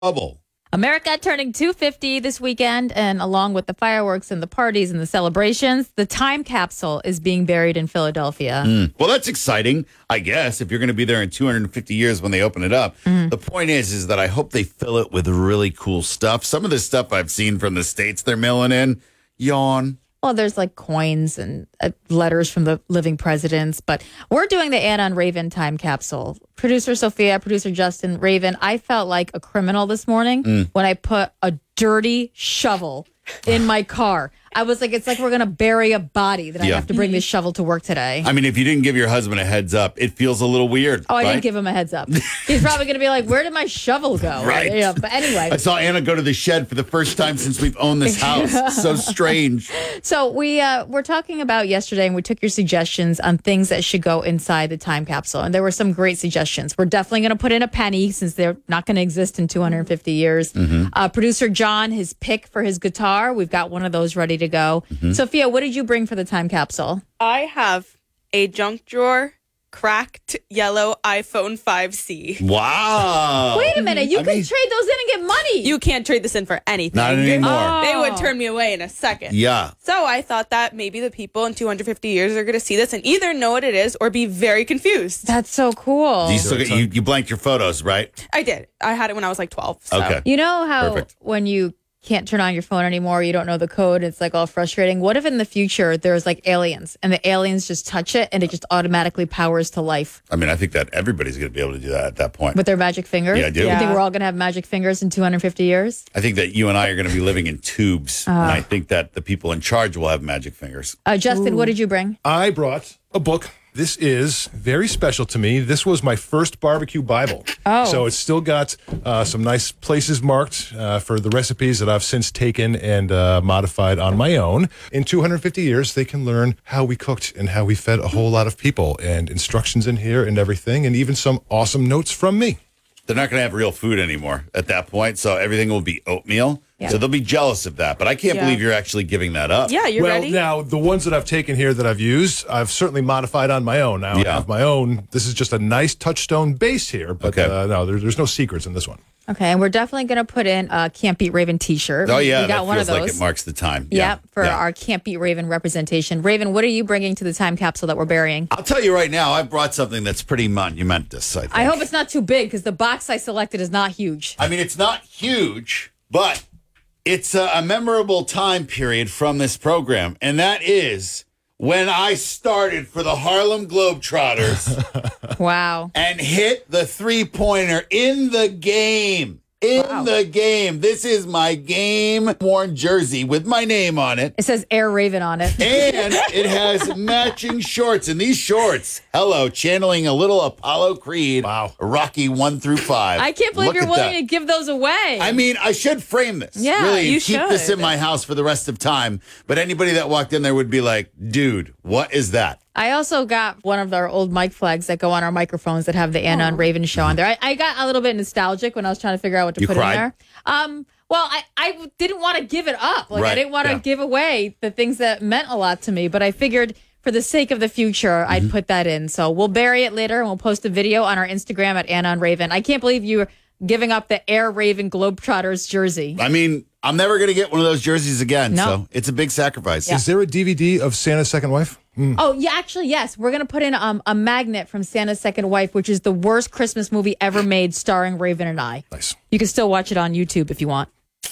bubble. America turning 250 this weekend, and along with the fireworks and the parties and the celebrations, the time capsule is being buried in Philadelphia. Well, that's exciting, I guess, if you're going to be there in 250 years when they open it up. The point is that I hope they fill it with really cool stuff. Some of the stuff I've seen from the States they're mailing in, yawn. Well, there's like coins and letters from the living presidents, but we're doing the Anna and Raven time capsule. Producer Sophia, producer Justin, Raven, I felt like a criminal this morning when I put a dirty shovel in my car. I was like, it's like we're going to bury a body that I have to bring this shovel to work today. I mean, if you didn't give your husband a heads up, it feels a little weird. Oh, I didn't give him a heads up. He's probably going to be like, where did my shovel go? Right. Yeah, but anyway. I saw Anna go to the shed for the first time since we've owned this house. So strange. So we were talking about yesterday, and we took your suggestions on things that should go inside the time capsule. And there were some great suggestions. We're definitely going to put in a penny since they're not going to exist in 250 years. Producer John, his pick for his guitar, we've got one of those ready to go. Sophia, what did you bring for the time capsule? I have a junk drawer cracked yellow iPhone 5C. Wow. Wait a minute. You can trade those in and get money. You can't trade this in for anything. Not anymore. They would turn me away in a second. Yeah. So I thought that maybe the people in 250 years are going to see this and either know what it is or be very confused. That's so cool. You still get, you blanked your photos, right? I did. I had it when I was like 12. So. Okay. You know how Perfect. when you can't turn on your phone anymore, you don't know the code, it's like all frustrating. What if in the future there's like aliens and the aliens just touch it and it just automatically powers to life I mean, I think that everybody's going to be able to do that at that point. with their magic fingers? Yeah, I do. You think Yeah. we're all going to have magic fingers in 250 years? I think that you and I are going to be living in tubes. And I think that the people in charge will have magic fingers. Justin, what did you bring? I brought a book. This is very special to me. This was my first barbecue Bible. Oh. So it's still got some nice places marked for the recipes that I've since taken and modified on my own. In 250 years, they can learn how we cooked and how we fed a whole lot of people, and instructions in here and everything, and even some awesome notes from me. They're not going to have real food anymore at that point, so everything will be oatmeal. Yeah. So they'll be jealous of that. But I can't Yeah. believe you're actually giving that up. Yeah, you well, ready? now, the ones that I've taken here that I've used, I've certainly modified on my own. Now, I Yeah. have my own. This is just a nice touchstone base here, but Okay. no, there's no secrets in this one. Okay, and we're definitely going to put in a Can't Beat Raven t-shirt. Oh, yeah, we got that one of feels those. like it marks the time. Yep, for Yeah. our Can't Beat Raven representation. Raven, what are you bringing to the time capsule that we're burying? I'll tell you right now, I brought something that's pretty monumentous, I think. I hope it's not too big because the box I selected is not huge. I mean, it's not huge, but it's a memorable time period from this program, and that is when I started for the Harlem Globetrotters Wow. and hit the three-pointer in the game. The game. This is my game-worn jersey with my name on it. It says Air Raven on it. And it has matching shorts. And these shorts, hello, channeling a little Apollo Creed. Wow. Rocky 1 through 5. I can't believe Look you're at willing that. to give those away. I mean, I should frame this. Yeah, really, you and keep this should. in my house for the rest of time. But anybody that walked in there would be like, dude, what is that? I also got one of our old mic flags that go on our microphones that have the Anna and Raven show on there. I got a little bit nostalgic when I was trying to figure out what to You put cried? in there. Well, I didn't want to give it up. Like I Right, didn't want to yeah. give away the things that meant a lot to me, but I figured for the sake of the future, I'd put that in. So we'll bury it later and we'll post a video on our Instagram at Anna and Raven. I can't believe you're giving up the Air Raven Globetrotters jersey. I mean, I'm never going to get one of those jerseys again. No. So it's a big sacrifice. Is there a DVD of Santa's Second Wife? Oh, yeah, actually, yes. We're going to put in a magnet from Santa's Second Wife, which is the worst Christmas movie ever made starring Raven and I. Nice. You can still watch it on YouTube if you want.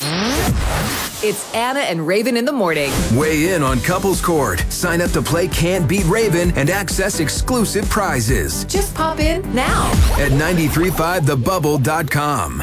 It's Anna and Raven in the morning. Weigh in on Couples Court. Sign up to play Can't Beat Raven and access exclusive prizes Just pop in now. at 935thebubble.com.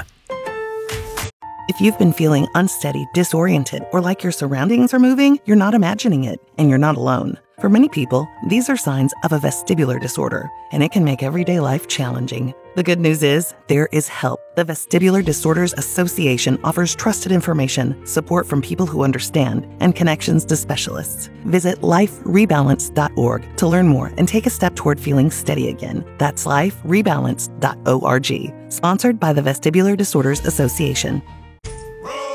If you've been feeling unsteady, disoriented, or like your surroundings are moving, you're not imagining it, and you're not alone. For many people, these are signs of a vestibular disorder, and it can make everyday life challenging. The good news is, there is help. The Vestibular Disorders Association offers trusted information, support from people who understand, and connections to specialists. Visit liferebalance.org to learn more and take a step toward feeling steady again. That's liferebalance.org. Sponsored by the Vestibular Disorders Association. The right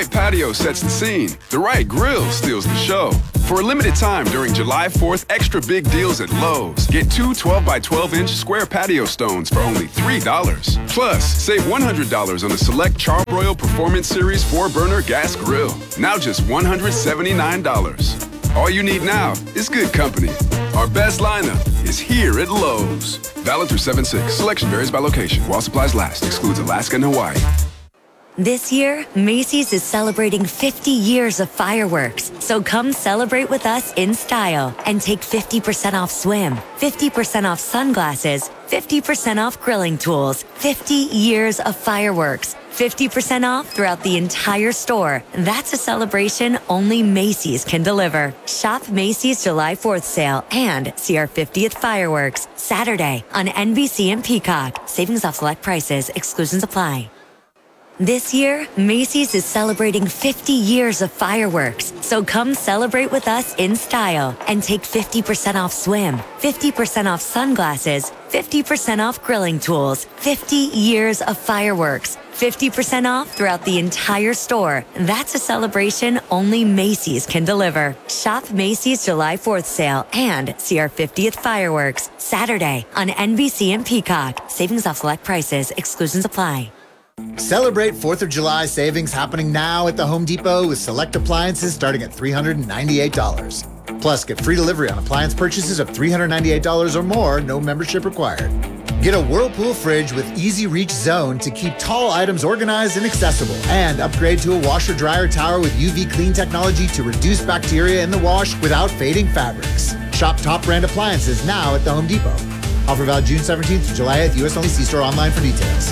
right patio sets the scene. The right grill steals the show. For a limited time during July 4th, extra big deals at Lowe's. Get two 12-by-12-inch square patio stones for only $3. Plus, save $100 on the select Charbroil Performance Series 4-burner gas grill. Now just $179. All you need now is good company. Our best lineup is here at Lowe's. Valid through 7/6. Selection varies by location. While supplies last. Excludes Alaska and Hawaii. This year, Macy's is celebrating 50 years of fireworks. So come celebrate with us in style and take 50% off swim, 50% off sunglasses, 50% off grilling tools, 50 years of fireworks, 50% off throughout the entire store. That's a celebration only Macy's can deliver. Shop Macy's July 4th sale and see our 50th fireworks Saturday on NBC and Peacock. Savings off select prices. Exclusions apply. This year, Macy's is celebrating 50 years of fireworks. So come celebrate with us in style and take 50% off swim, 50% off sunglasses, 50% off grilling tools, 50 years of fireworks, 50% off throughout the entire store. That's a celebration only Macy's can deliver. Shop Macy's July 4th sale and see our 50th fireworks Saturday on NBC and Peacock. Savings off select prices. Exclusions apply. Celebrate 4th of July savings happening now at the Home Depot with select appliances starting at $398. Plus, get free delivery on appliance purchases of $398 or more, no membership required. Get a Whirlpool fridge with easy reach zone to keep tall items organized and accessible. And upgrade to a washer-dryer tower with UV clean technology to reduce bacteria in the wash without fading fabrics. Shop top brand appliances now at the Home Depot. Offer valid June 17th to July 8th, U.S. only. See store online for details.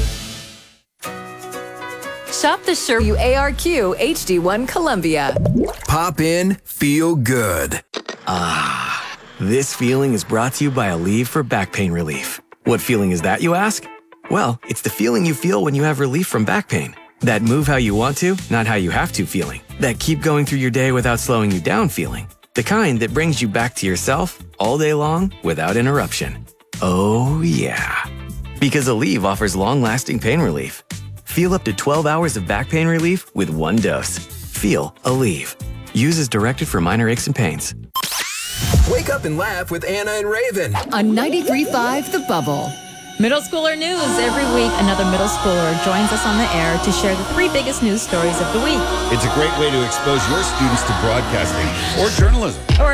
Shop the Sherwood ARQ HD1 Columbia. Pop in, feel good. This feeling is brought to you by Aleve for back pain relief. What feeling is that, you ask? Well, it's the feeling you feel when you have relief from back pain. That move how you want to, not how you have to feeling. That keep going through your day without slowing you down feeling. The kind that brings you back to yourself all day long without interruption. Oh yeah. Because Aleve offers long-lasting pain relief. Feel up to 12 hours of back pain relief with one dose. Feel Aleve. Use as directed for minor aches and pains. Wake up and laugh with Anna and Raven. On 93.5 The Bubble. Middle schooler news. Every week, another middle schooler joins us on the air to share the 3 biggest news stories of the week. It's a great way to expose your students to broadcasting or journalism. Or